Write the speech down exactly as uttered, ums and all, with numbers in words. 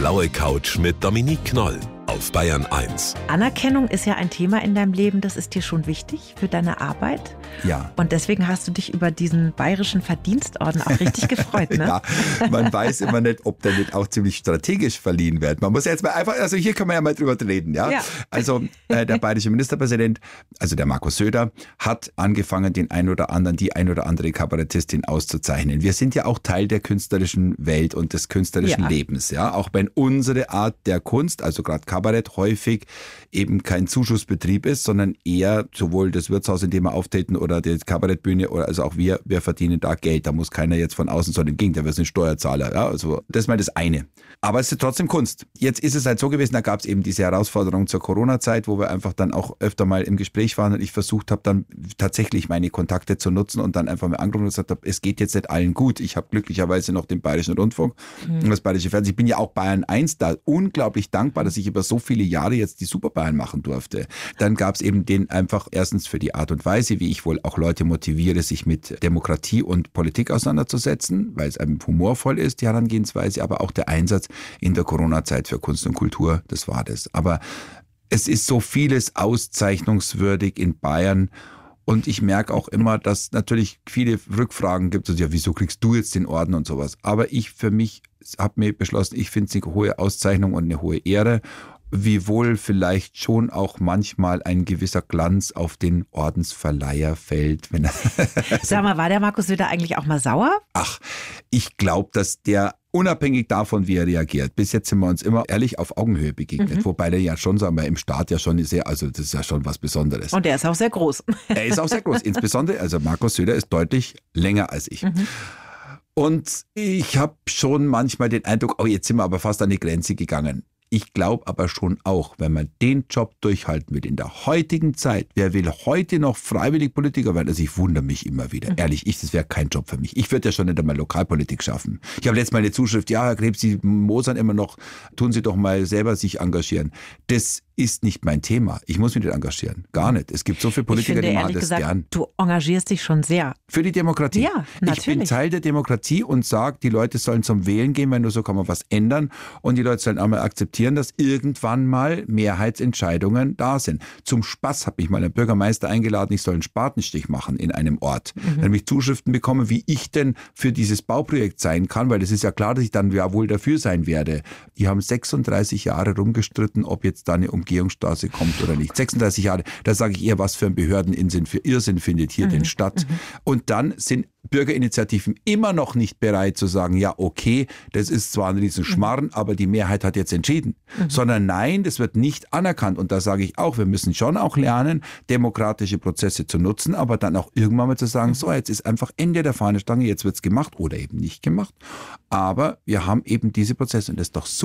blaue Couch mit Dominique Knoll auf Bayern eins. Anerkennung ist ja ein Thema in deinem Leben, das ist dir schon wichtig für deine Arbeit. Ja. Und deswegen hast du dich über diesen bayerischen Verdienstorden auch richtig gefreut, ne? Ja, man weiß immer nicht, ob der nicht auch ziemlich strategisch verliehen wird. Man muss jetzt mal einfach, also hier kann man ja mal drüber reden, ja. Ja. Also äh, der bayerische Ministerpräsident, also der Markus Söder, hat angefangen, den ein oder anderen, die ein oder andere Kabarettistin auszuzeichnen. Wir sind ja auch Teil der künstlerischen Welt und des künstlerischen Ja. Lebens, ja. Auch wenn unsere Art der Kunst, also gerade Kabarett, häufig eben kein Zuschussbetrieb ist, sondern eher sowohl das Wirtshaus, in dem wir auftreten, oder die Kabarettbühne, oder also auch wir, wir verdienen da Geld. Da muss keiner jetzt von außen, sondern im Gegenteil, wir sind Steuerzahler. Ja, also das ist mal das eine. Aber es ist trotzdem Kunst. Jetzt ist es halt so gewesen, da gab es eben diese Herausforderung zur Corona-Zeit, wo wir einfach dann auch öfter mal im Gespräch waren und ich versucht habe, dann tatsächlich meine Kontakte zu nutzen und dann einfach mal angerufen und gesagt habe, es geht jetzt nicht allen gut. Ich habe glücklicherweise noch den Bayerischen Rundfunk und das Bayerische Fernsehen. Ich bin ja auch Bayern eins da unglaublich dankbar, dass ich über so viele Jahre jetzt die Superbayern machen durfte. Dann gab es eben den einfach erstens für die Art und Weise, wie ich wohl auch Leute motiviere, sich mit Demokratie und Politik auseinanderzusetzen, weil es einem humorvoll ist, die Herangehensweise, aber auch der Einsatz in der Corona-Zeit für Kunst und Kultur, das war das. Aber es ist so vieles auszeichnungswürdig in Bayern. Und ich merke auch immer, dass natürlich viele Rückfragen gibt, also ja, wieso kriegst du jetzt den Orden und sowas. Aber ich für mich habe mir beschlossen, ich finde es eine hohe Auszeichnung und eine hohe Ehre, wiewohl vielleicht schon auch manchmal ein gewisser Glanz auf den Ordensverleiher fällt. Wenn er Sag mal, war der Markus Söder eigentlich auch mal sauer? Ach, ich glaube, dass der unabhängig davon, wie er reagiert. Bis jetzt sind wir uns immer ehrlich auf Augenhöhe begegnet. Mhm. Wobei der ja schon, sagen wir, im Staat ja schon sehr, also das ist ja schon was Besonderes. Und er ist auch sehr groß. Er ist auch sehr groß. Insbesondere, also Markus Söder ist deutlich länger als ich. Mhm. Und ich habe schon manchmal den Eindruck, oh, jetzt sind wir aber fast an die Grenze gegangen. Ich glaube aber schon auch, wenn man den Job durchhalten will in der heutigen Zeit, wer will heute noch freiwillig Politiker werden? Also ich wundere mich immer wieder. Mhm. Ehrlich, ich, das wäre kein Job für mich. Ich würde ja schon nicht einmal Lokalpolitik schaffen. Ich habe letztes Mal eine Zuschrift, ja, Herr Krebs, Sie mosern immer noch, tun Sie doch mal selber sich engagieren. Das ist nicht mein Thema. Ich muss mich nicht engagieren. Gar nicht. Es gibt so viele Politiker, ich finde, die machen das gesagt, gern. Du engagierst dich schon sehr. Für die Demokratie. Ja, natürlich. Ich bin Teil der Demokratie und sage, die Leute sollen zum Wählen gehen, weil nur so kann man was ändern. Und die Leute sollen auch mal akzeptieren, dass irgendwann mal Mehrheitsentscheidungen da sind. Zum Spaß habe ich mal einen Bürgermeister eingeladen, ich soll einen Spatenstich machen in einem Ort. Mhm. Dann habe ich Zuschriften bekommen, wie ich denn für dieses Bauprojekt sein kann, weil es ist ja klar, dass ich dann ja wohl dafür sein werde. Die haben sechsunddreißig Jahre rumgestritten, ob jetzt da eine Umgehungsstraße kommt oder nicht. sechsunddreißig Jahre, da sage ich eher, was für ein Behördeninseln für Irrsinn findet hier mhm. den statt. Mhm. Und dann sind Bürgerinitiativen immer noch nicht bereit zu sagen, ja okay, das ist zwar ein Riesenschmarrn, mhm. aber die Mehrheit hat jetzt entschieden. Mhm. Sondern nein, das wird nicht anerkannt. Und da sage ich auch, wir müssen schon auch lernen, demokratische Prozesse zu nutzen, aber dann auch irgendwann mal zu sagen, so jetzt ist einfach Ende der Fahnenstange, jetzt wird's gemacht oder eben nicht gemacht. Aber wir haben eben diese Prozesse und das ist doch so